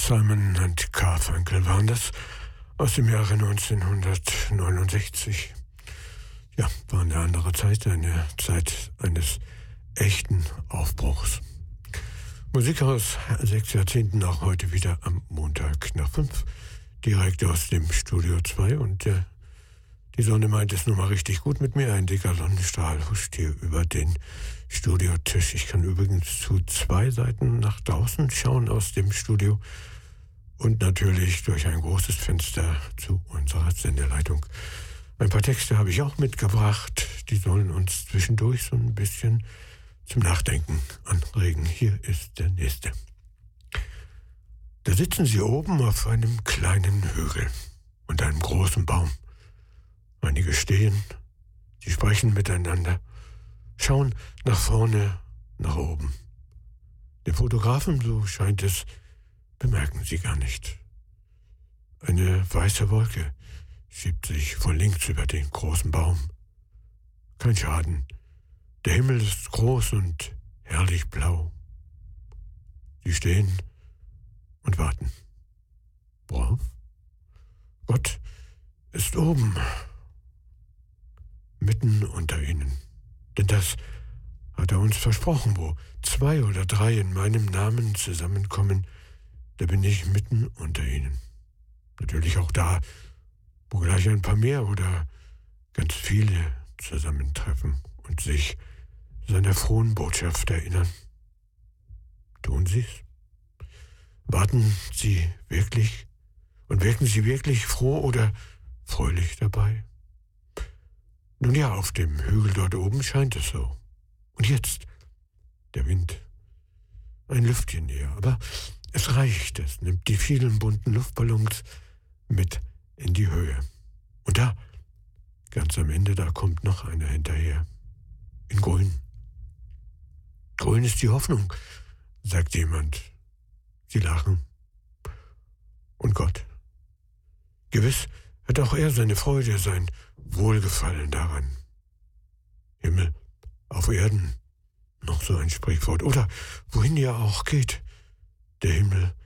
Simon und Garfunkel waren das aus dem Jahre 1969. Ja, war eine andere Zeit, eine Zeit eines echten Aufbruchs. Musik aus 6 Jahrzehnten, auch heute wieder am Montag nach 5, direkt aus dem Studio 2. Und die Sonne meint es nun mal richtig gut mit mir. Ein dicker Sonnenstrahl huscht hier über den Studiotisch. Ich kann übrigens zu 2 Seiten nach draußen schauen aus dem Studio und natürlich durch ein großes Fenster zu unserer Sendeleitung. Ein paar Texte habe ich auch mitgebracht. Die sollen uns zwischendurch so ein bisschen zum Nachdenken anregen. Hier ist der nächste. Da sitzen sie oben auf einem kleinen Hügel unter einem großen Baum. Einige stehen, sie sprechen miteinander, schauen nach vorne, nach oben. Den Fotografen, so scheint es, bemerken sie gar nicht. Eine weiße Wolke schiebt sich von links über den großen Baum. Kein Schaden. Der Himmel ist groß und herrlich blau. Sie stehen und warten. Worauf? Gott ist oben, mitten unter ihnen. Denn das hat er uns versprochen, wo 2 oder 3 in meinem Namen zusammenkommen, da bin ich mitten unter ihnen. Natürlich auch da, wo gleich ein paar mehr oder ganz viele zusammentreffen und sich seiner frohen Botschaft erinnern. Tun Sie's? Warten Sie wirklich und wirken Sie wirklich froh oder fröhlich dabei? Nun ja, auf dem Hügel dort oben scheint es so. Und jetzt der Wind. Ein Lüftchen näher, aber es reicht. Es nimmt die vielen bunten Luftballons mit in die Höhe. Und da, ganz am Ende, da kommt noch einer hinterher. In grün. Grün ist die Hoffnung, sagt jemand. Sie lachen. Und Gott. Gewiss hat auch er seine Freude, sein Wohlgefallen daran. Himmel auf Erden, noch so ein Sprichwort. Oder wohin ihr auch geht, der Himmel